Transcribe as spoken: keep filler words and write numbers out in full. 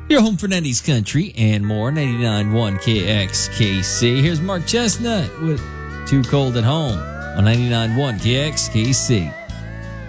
Your home for nineties country and more. ninety-nine point one K X K C. Here's Mark Chestnut with Too Cold at Home on ninety-nine point one K X K C.